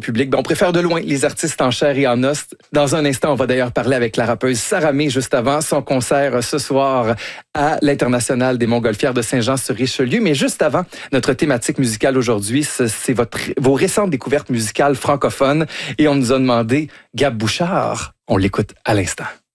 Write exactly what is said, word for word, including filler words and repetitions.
public, ben, on préfère de loin les artistes en chair et en os. Dans un instant, on va d'ailleurs parler avec la rappeuse Sarah May juste avant son concert ce soir à l'International des Montgolfières de Saint-Jean-sur-Richelieu. Mais juste avant, notre thématique musicale aujourd'hui, c'est votre, vos récentes découvertes musicales francophones. Et on nous a demandé Gab Bouchard. On l'écoute à l'instant.